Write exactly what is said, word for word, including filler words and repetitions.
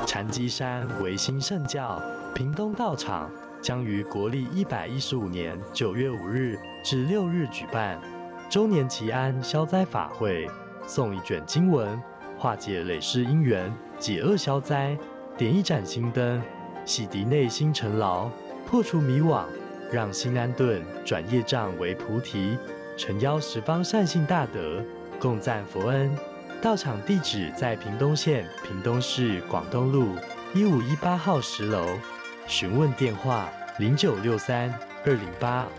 禅机山维新圣教屏东道场将于国历一百一十五年九月五日至六日举办周年祈安消灾法会，诵一卷经文，化解累世因缘，解厄消灾，点一盏心灯，洗涤内心尘劳，破除迷惘，让心安顿，转业障为菩提，诚邀十方善信大德共赞佛恩。道场地址在屏东县屏东市广东路一五一八号十楼，询问电话零九六三二零八